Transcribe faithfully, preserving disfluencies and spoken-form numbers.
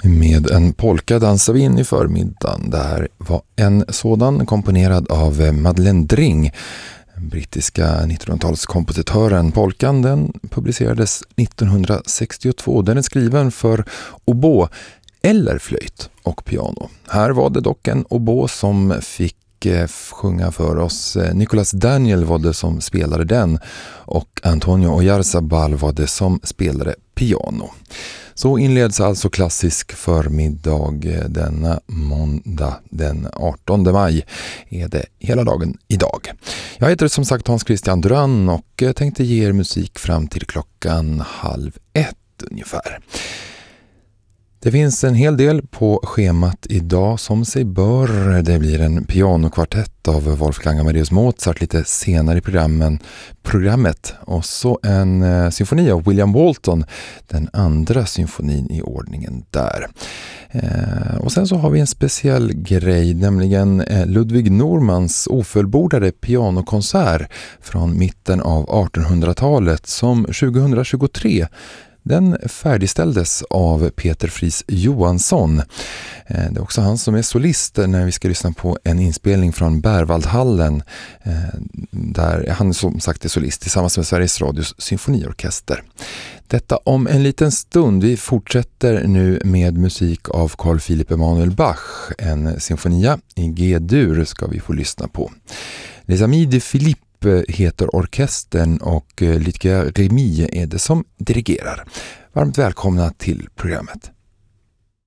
Med en polka dansar vi in i förmiddagen. Det här var en sådan komponerad av Madeleine Dring, brittiska nittonhundratalskompositören. Polkan den publicerades nittonhundrasextiotvå. Den är skriven för oboe eller flöjt och piano. Här var det dock en oboe som fick sjunga för oss. Nicolas Daniel var det som spelade den och Antonio Oyarzabal var det som spelade piano. Så inleds alltså klassisk förmiddag denna måndag den artonde maj är det hela dagen idag. Jag heter som sagt Hans Christian Duran och tänkte ge er musik fram till klockan halv ett ungefär. Det finns en hel del på schemat idag som sig bör. Det blir en pianokvartett av Wolfgang Amadeus Mozart lite senare i programmen, programmet. Och så en eh, symfoni av William Walton, den andra symfonin i ordningen där. Eh, och sen så har vi en speciell grej, nämligen eh, Ludwig Normans ofullbordade pianokonsert från mitten av artonhundratalet som tjugohundratjugotre den färdigställdes av Peter Fries Johansson. Det är också han som är solist när vi ska lyssna på en inspelning från Berwaldhallen där han som sagt är solist tillsammans med Sveriges Radios symfoniorkester. Detta om en liten stund. Vi fortsätter nu med musik av Carl Philipp Emanuel Bach. En symfonia i G-dur ska vi få lyssna på. Les Amis de Philippe heter orkestern och Lytke Remy är det som dirigerar. Varmt välkomna till programmet.